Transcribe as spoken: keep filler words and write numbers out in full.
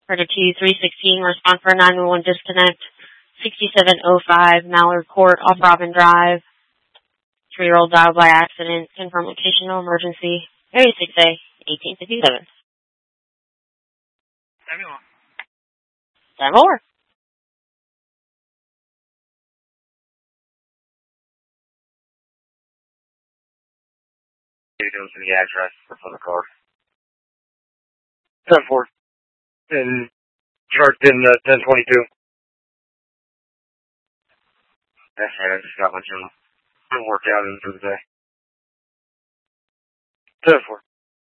Carter T three sixteen, respond for nine one one disconnect. sixty-seven oh five Mallard Court off Robin Drive. Three-year-old died by accident. Confirm location, no emergency. Area six A, eighteen fifty-seven. seventy-one. Time over. You doing to the address for the car. ten four. And charged in uh, ten twenty-two. That's right, I just got my job. I'm going to work out in for the day. ten four.